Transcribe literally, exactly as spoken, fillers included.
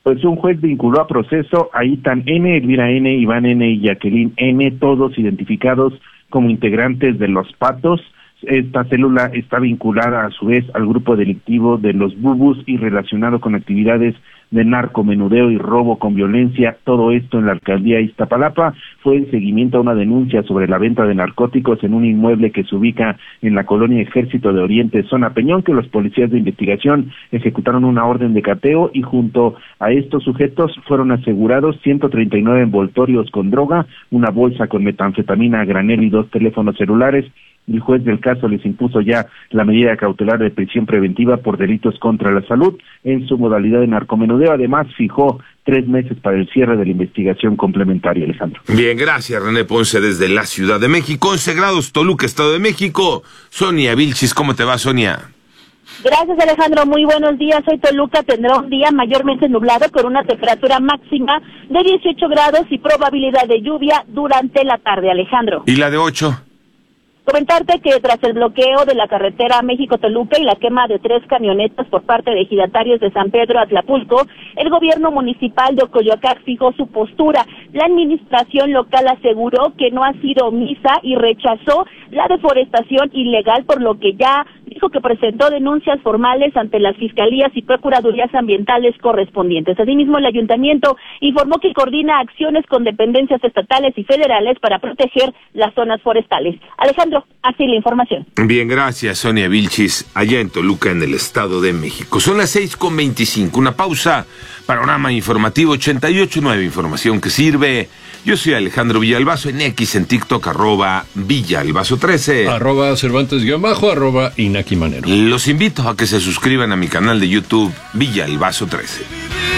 Pues un juez vinculó a proceso a Itan N, Elvira N, Iván N y Jacqueline N, todos identificados como integrantes de los Patos. Esta célula está vinculada a su vez al grupo delictivo de los Bubus y relacionado con actividades de narcomenudeo y robo con violencia, todo esto en la alcaldía Iztapalapa. Fue en seguimiento a una denuncia sobre la venta de narcóticos en un inmueble que se ubica en la colonia Ejército de Oriente, zona Peñón, que los policías de investigación ejecutaron una orden de cateo y junto a estos sujetos fueron asegurados ciento treinta y nueve envoltorios con droga, una bolsa con metanfetamina a granel y dos teléfonos celulares. El juez del caso les impuso ya la medida cautelar de prisión preventiva por delitos contra la salud en su modalidad de narcomenudeo. Además, fijó tres meses para el cierre de la investigación complementaria, Alejandro. Bien, gracias, René Ponce, desde la Ciudad de México. once grados, Toluca, Estado de México. Sonia Vilchis, ¿cómo te va, Sonia? Gracias, Alejandro. Muy buenos días. Hoy Toluca tendrá un día mayormente nublado con una temperatura máxima de dieciocho grados y probabilidad de lluvia durante la tarde, Alejandro. ¿Y la de ocho? Comentarte que tras el bloqueo de la carretera México-Toluca y la quema de tres camionetas por parte de ejidatarios de San Pedro Atlapulco, el gobierno municipal de Ocoyoacac fijó su postura. La administración local aseguró que no ha sido omisa y rechazó la deforestación ilegal, por lo que ya dijo que presentó denuncias formales ante las fiscalías y procuradurías ambientales correspondientes. Asimismo, el ayuntamiento informó que coordina acciones con dependencias estatales y federales para proteger las zonas forestales. Alejandro, así la información. Bien, gracias, Sonia Vilchis, allá en Toluca, en el Estado de México. Son las seis con veinticinco, una pausa, panorama informativo ochenta y ocho punto nueve, información que sirve. Yo soy Alejandro Villalbazo, en X, en TikTok, arroba Villalbazo trece. Arroba Cervantes guión bajo, arroba Inaki Manero. Los invito a que se suscriban a mi canal de YouTube, Villalbazo trece.